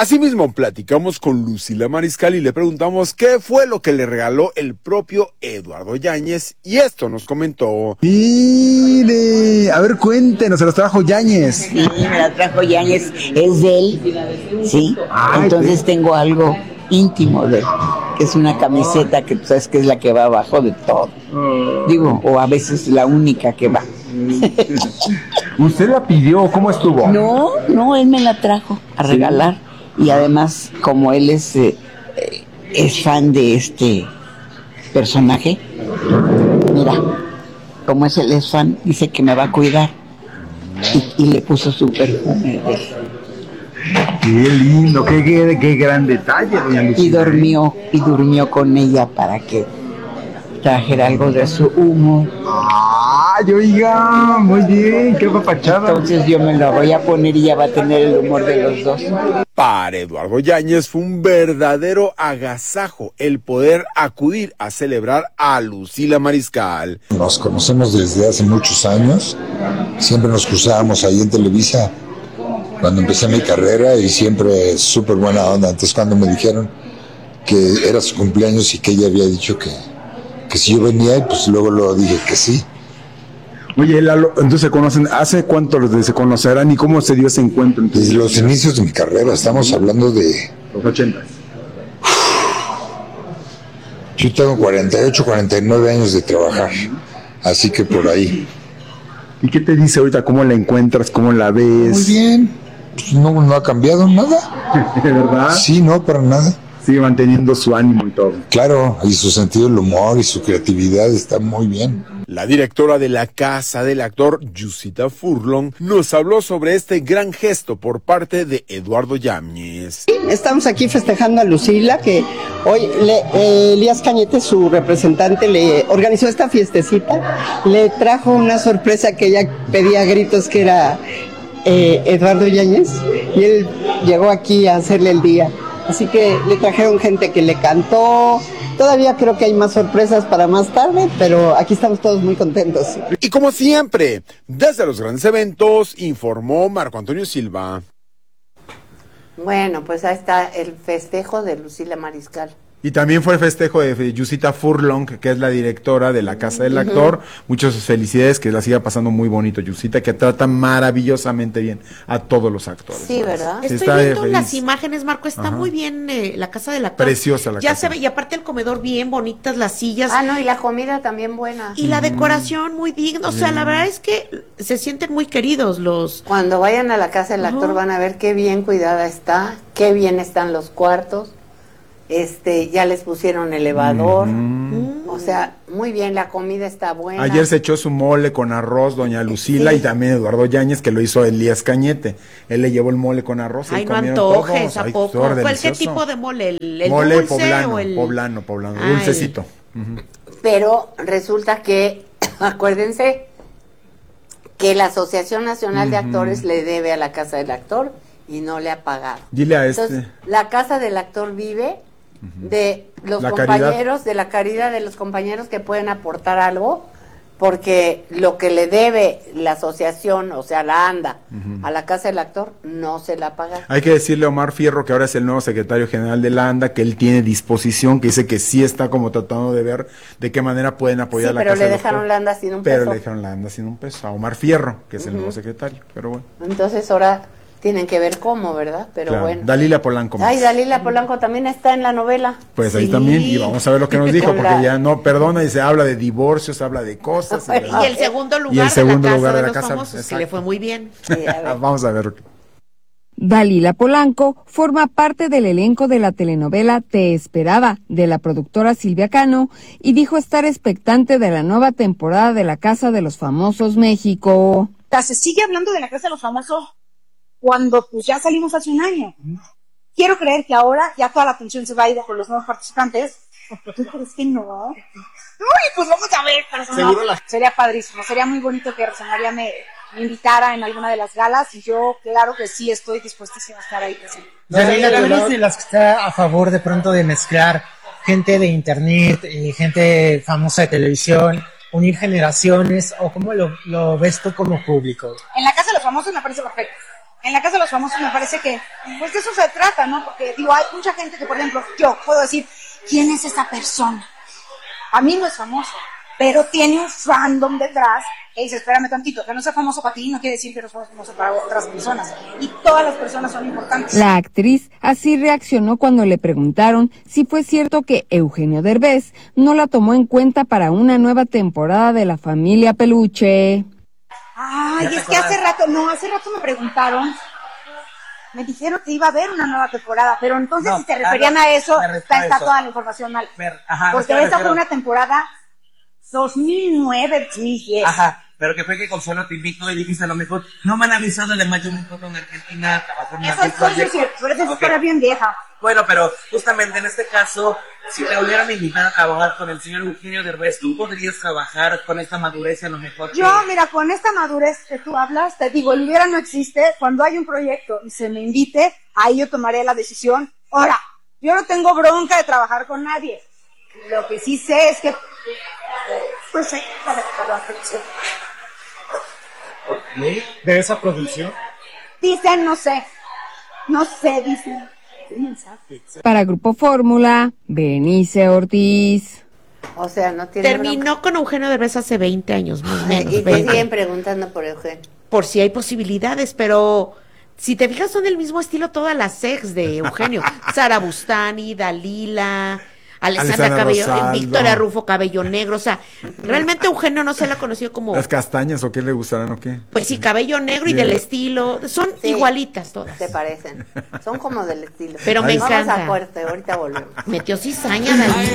Asimismo, platicamos con Lucila Mariscal y le preguntamos qué fue lo que le regaló el propio Eduardo Yáñez, y esto nos comentó. Mire, a ver, cuéntenos, se los trajo Yáñez. Sí, me la trajo Yáñez, es de él, sí. Entonces tengo algo íntimo de él, que es una camiseta que tú sabes que es la que va abajo de todo. Digo, o a veces la única que va. ¿Usted la pidió? ¿Cómo estuvo? No, él me la trajo a regalar. Y además, como él es fan de este personaje, mira, como él es fan, dice que me va a cuidar. Y le puso su perfume de él. Qué lindo, qué gran detalle, doña Lucila. Y durmió con ella para que trajera algo de su humo. ¡Ay, oiga! Muy bien, qué papachada. Entonces yo me lo voy a poner y ya va a tener el humor de los dos. Para Eduardo Yáñez fue un verdadero agasajo el poder acudir a celebrar a Lucila Mariscal. Nos conocemos desde hace muchos años, siempre nos cruzábamos ahí en Televisa cuando empecé mi carrera y siempre súper buena onda. Entonces cuando me dijeron que era su cumpleaños y que ella había dicho que si yo venía, pues luego lo dije que sí. Oye, Lalo, entonces se conocen, ¿hace cuánto se conocerán y cómo se dio ese encuentro? Desde los inicios de mi carrera, estamos hablando de... Los 80. Yo tengo 48, 49 años de trabajar, así que por ahí. ¿Y qué te dice ahorita? ¿Cómo la encuentras? ¿Cómo la ves? Muy bien, pues no ha cambiado nada. ¿De verdad? Sí, no, para nada. Sigue manteniendo su ánimo y todo. Claro, y su sentido del humor y su creatividad está muy bien. La directora de la Casa del Actor, Yusita Furlong, nos habló sobre este gran gesto por parte de Eduardo Yáñez. Estamos aquí festejando a Lucila, que hoy Elías Cañete, su representante, le organizó esta fiestecita, le trajo una sorpresa que ella pedía a gritos, que era Eduardo Yáñez, y él llegó aquí a hacerle el día. Así que le trajeron gente que le cantó. Todavía creo que hay más sorpresas para más tarde, pero aquí estamos todos muy contentos. Y como siempre, desde los grandes eventos, informó Marco Antonio Silva. Bueno, pues ahí está el festejo de Lucila Mariscal. Y también fue el festejo de Yusita Furlong, que es la directora de la Casa del Actor. Muchas felicidades, que la siga pasando muy bonito, Yusita, que trata maravillosamente bien a todos los actores. Sí, ¿verdad? Sí, Estoy viendo las imágenes, Marco, está muy bien la Casa del Actor. Preciosa la casa. Ya se ve, y aparte el comedor bien bonitas, las sillas. Ah, no, y la comida también buena. Y la decoración muy digna, o sea, la verdad es que se sienten muy queridos los... Cuando vayan a la Casa del Actor van a ver qué bien cuidada está, qué bien están los cuartos. Ya les pusieron elevador, o sea, muy bien, la comida está buena. Ayer se echó su mole con arroz doña Lucila, sí. Y también Eduardo Yáñez, que lo hizo Elías Cañete. Él le llevó el mole con arroz. Ay, y no comieron antojes, todos. ¿a Ay, poco? todo ¿Cuál, qué delicioso. tipo de mole? ¿El mole dulce poblano, o el...? poblano, dulcecito. Pero resulta que, acuérdense, que la Asociación Nacional de Actores le debe a la Casa del Actor y no le ha pagado. Dile a Entonces, la Casa del Actor vive de los La compañeros, caridad. de la caridad de los compañeros que pueden aportar algo, porque lo que le debe la asociación, o sea, la ANDA, a la Casa del Actor, no se la paga. Hay que decirle a Omar Fierro, que ahora es el nuevo secretario general de la ANDA, que él tiene disposición, que dice que sí está como tratando de ver de qué manera pueden apoyar a la pero Casa le del dejaron Actor. la ANDA sin un peso. Pero le dejaron la ANDA sin un peso. A Omar Fierro, que es el nuevo secretario, pero bueno. Entonces ahora tienen que ver cómo, ¿verdad? Pero Claro. bueno. Dalila Polanco. Ay, Dalila Polanco también está en la novela. Pues ahí Sí. también, y vamos a ver lo que nos dijo, Con porque la- ya no perdona y se habla de divorcios, habla de cosas. Y el segundo lugar, Y el segundo de la lugar Casa de de la los Casa, Famosos, que exacto. le fue muy bien. Sí, a ver. Vamos a ver. Dalila Polanco forma parte del elenco de la telenovela Te Esperaba, de la productora Silvia Cano, y dijo estar expectante de la nueva temporada de La Casa de los Famosos México. Se sigue hablando de la Casa de los Famosos cuando pues ya salimos hace un año. Quiero creer que ahora ya toda la atención se va a ir con los nuevos participantes. ¿Tú crees que no? Uy, pues vamos a ver. Pero no, sería padrísimo, sería muy bonito que Rosa María me invitara en alguna de las galas y yo claro que sí estoy dispuestísima a estar ahí presente. Dalila, ¿tú eres de las que está a favor de pronto de mezclar gente de internet, gente famosa de televisión, unir generaciones, o cómo lo ves tú como público? En la Casa de los Famosos me parece perfecto. en la Casa de los Famosos me parece que, pues de eso se trata, ¿no? Porque, digo, hay mucha gente que, por ejemplo, yo puedo decir, ¿quién es esa persona? A mí no es famoso, pero tiene un fandom detrás que dice, espérame tantito, que no sea famoso para ti no quiere decir que no sea famoso para otras personas. Y todas las personas son importantes. La actriz así reaccionó cuando le preguntaron si fue cierto que Eugenio Derbez no la tomó en cuenta para una nueva temporada de La Familia Peluche. Ay, es que hace rato me preguntaron, me dijeron que iba a haber una nueva temporada, pero entonces si se referían a eso, está toda la información mal. Porque esa fue una temporada 2009-2010. Ajá, pero que fue que Consuelo te invitó y dijiste a lo mejor, no me han avisado de Mayo Mejor en Argentina, eso es cierto, pero esa historia bien vieja. Bueno, pero justamente en este caso, si te volvieran a invitar a trabajar con el señor Eugenio Derbez, ¿tú podrías trabajar con esta madurez a lo mejor? Yo, mira, con esta madurez que tú hablas, te digo, el hubiera no existe. Cuando hay un proyecto y se me invite, ahí yo tomaré la decisión. Ahora, yo no tengo bronca de trabajar con nadie. Lo que sí sé es que, pues sí, ¿De esa producción? Dicen, no sé, dicen. Para Grupo Fórmula, Berenice Ortiz. O sea, no tiene Terminó bronca. con Eugenio Derbez hace 20 años, más o menos. Y te 20. siguen preguntando por Eugenio. Por si hay posibilidades, pero si te fijas son del mismo estilo todas las ex de Eugenio. Sara Bustani, Dalila, Alessandra Cabello, Rosaldo. Victoria Rufo, Cabello Negro. O sea, realmente Eugenio no se la conoció como... ¿Las castañas o qué le gustarán o qué? Pues sí, cabello negro y del estilo. Son Sí, igualitas todas. Se parecen. Son como del estilo. Pero me Vamos encanta. a corte, ahorita volvemos. Metió cizaña, Dalila.